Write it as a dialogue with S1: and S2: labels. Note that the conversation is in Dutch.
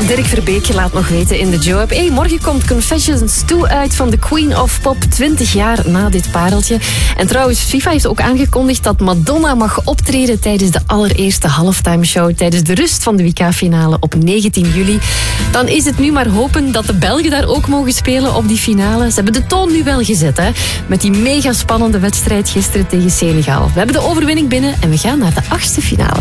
S1: Dirk Verbeek laat nog weten in de Joe-app. Hey, morgen komt Confessions 2 uit van de Queen of Pop, 20 jaar na dit pareltje. En trouwens, FIFA heeft ook aangekondigd dat Madonna mag optreden tijdens de allereerste halftime show, tijdens de rust van de WK-finale op 19 juli. Dan is het nu maar hopen dat de Belgen daar ook mogen spelen op die finale. Ze hebben de toon nu wel gezet, hè? Met die mega spannende wedstrijd gisteren tegen Senegal. We hebben de overwinning binnen en we gaan naar de 8e finale.